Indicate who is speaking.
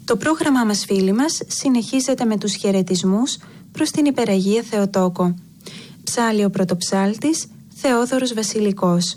Speaker 1: Το πρόγραμμά μας, φίλοι μας, συνεχίζεται με τους χαιρετισμούς προς την Υπεραγία Θεοτόκο. Ψάλλει ο πρωτοψάλτης Θεόδωρος Βασιλικός.